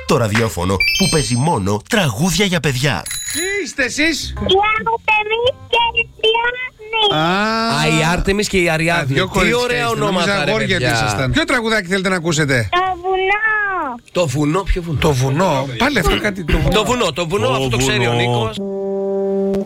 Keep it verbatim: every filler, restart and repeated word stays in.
Το ραδιόφωνο που παίζει μόνο τραγούδια για παιδιά. Τι είστε εσείς? Η Άρτεμις και η Αριάννη. Α, Α, η Άρτεμις και η Αριάδνη. δύο Τι κορίτσια ωραία είστε. ονόματα, Νόμιζα ρε αγόρια παιδιά. ήσασταν. Ποιο τραγουδάκι θέλετε να ακούσετε? Το βουνό. Το βουνό, ποιο βουνό? Το βουνό. Πάλι αυτό κάτι. Το βουνό. Το βουνό, το βουνό, αυτό το ξέρει ο Νίκος.